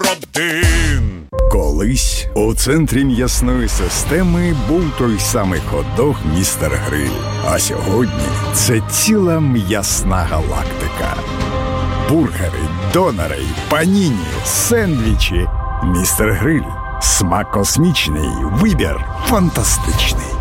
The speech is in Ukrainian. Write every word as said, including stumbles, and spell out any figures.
один. Колись у центрі м'ясної системи був той самий хот-дог «Містер Гриль». А сьогодні це ціла м'ясна галактика. Бургери, донери, паніні, сендвічі. «Містер Гриль». Смак космічний, вибір фантастичний.